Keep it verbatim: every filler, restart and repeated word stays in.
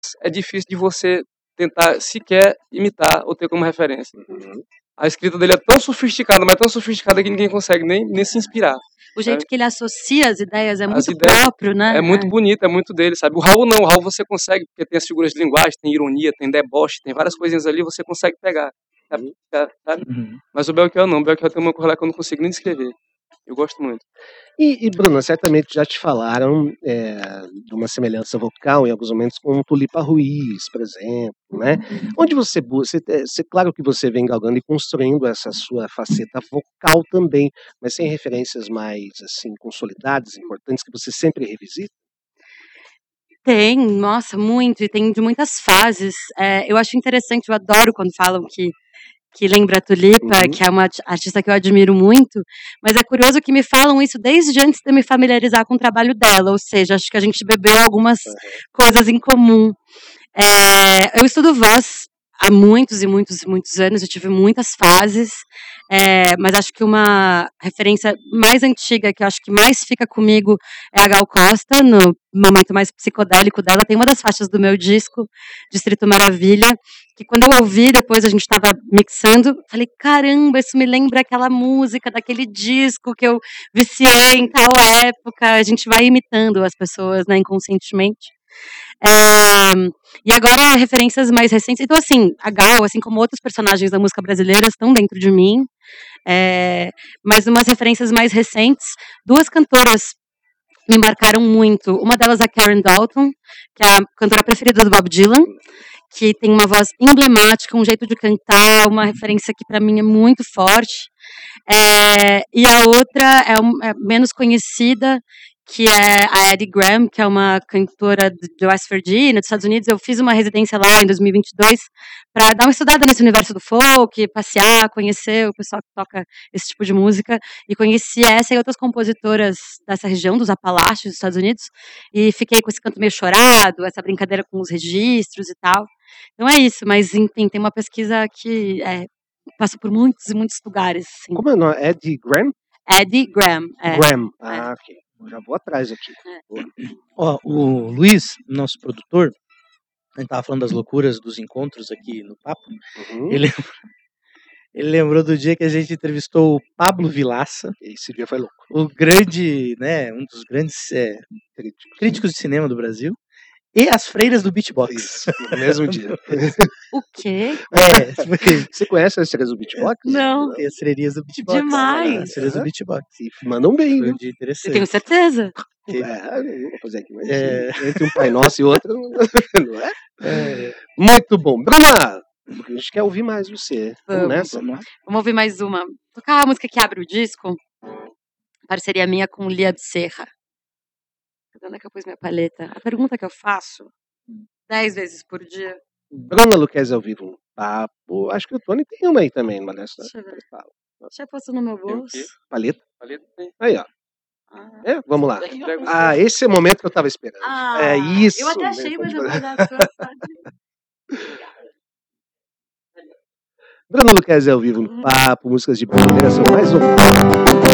é difícil de você tentar sequer imitar ou ter como referência. Uhum. A escrita dele é tão sofisticada, mas tão sofisticada que ninguém consegue nem, nem se inspirar. O jeito sabe? que ele associa as ideias é As muito ideias próprio, né? É muito bonito, é muito dele, sabe? O Raul não, o Raul você consegue, porque tem as figuras de linguagem, tem ironia, tem deboche, tem várias coisinhas ali, você consegue pegar. Sabe? Uhum. Mas o Belchior não, o Belchior tem uma coisa que eu não consigo nem descrever. Eu gosto muito. E, e Bruna, certamente já te falaram é, de uma semelhança vocal em alguns momentos com o Tulipa Ruiz, por exemplo, né? Onde você busca, você, claro que você vem galgando e construindo essa sua faceta vocal também, mas tem referências mais assim consolidadas, importantes que você sempre revisita? Tem, nossa, muito, e tem de muitas fases. É, eu acho interessante, eu adoro quando falam que que lembra a Tulipa, uhum. que é uma artista que eu admiro muito, mas é curioso que me falam isso desde antes de me familiarizar com o trabalho dela, ou seja, acho que a gente bebeu algumas uhum. coisas em comum. É, eu estudo voz há muitos e muitos e muitos anos, eu tive muitas fases, é, mas acho que uma referência mais antiga, que eu acho que mais fica comigo, é a Gal Costa, no momento mais psicodélico dela. Tem uma das faixas do meu disco, Distrito Maravilha, que quando eu ouvi, depois a gente estava mixando, falei, caramba, isso me lembra aquela música daquele disco que eu viciei em tal época. A gente vai imitando as pessoas, né, inconscientemente. É, e agora referências mais recentes. Então, assim, a Gal, assim como outros personagens da música brasileira, estão dentro de mim. É, mas umas referências mais recentes, duas cantoras me marcaram muito. Uma delas é a Karen Dalton, que é a cantora preferida do Bob Dylan, que tem uma voz emblemática, um jeito de cantar, uma referência que para mim é muito forte. É, e a outra é, um, é menos conhecida, que é a Eddie Graham, que é uma cantora de West Virginia, dos Estados Unidos. Eu fiz uma residência lá em dois mil e vinte e dois para dar uma estudada nesse universo do folk, passear, conhecer o pessoal que toca esse tipo de música, e conheci essa e outras compositoras dessa região, dos Apalaches dos Estados Unidos, e fiquei com esse canto meio chorado, essa brincadeira com os registros e tal. Então é isso, mas enfim, tem uma pesquisa que é, passa por muitos e muitos lugares. Assim. Como é o nome? Eddie Graham? Eddie Graham. É. Graham, ah, ok. Já vou atrás aqui. É. Ó, o Luiz, nosso produtor, a gente tava falando das loucuras dos encontros aqui no Papo. Uhum. Ele, ele lembrou do dia que a gente entrevistou o Pablo Vilaça. Esse dia foi louco. O grande, né, um dos grandes é, críticos. críticos de cinema do Brasil. E as freiras do beatbox. Isso, no mesmo dia. O quê? É, tipo, você conhece as freiras do beatbox? Não. Tem as freirias do beatbox. Demais. As freiras do beatbox. E mandam bem, Foi né? um dia interessante. Eu tenho certeza. É, eu vou fazer aqui, mas É. entre um Pai Nosso e outro, não é? É. Muito bom. Bruna, a gente quer ouvir mais você. Vamos nessa? Vamos lá. Vamos ouvir mais uma. Tocar a música que abre o disco. Parceria minha com Lia Serra. Onde é que eu pus minha paleta? A pergunta que eu faço dez vezes por dia. Bruna Lucchesi ao vivo. Papo. Acho que o Tony tem uma aí também, uma dessas. Deixa eu ver. Deixa eu pôr no meu bolso. Paleta? Paleta tem. Aí, ó. Ah, É, vamos lá. Daqui pega o Ah, seu. esse é o momento que eu tava esperando. Ah, é isso. eu até achei, mesmo. mas eu vou dar a sua. Bruna Lucchesi ao vivo no Papo, músicas de brasileira são mais ouvidas.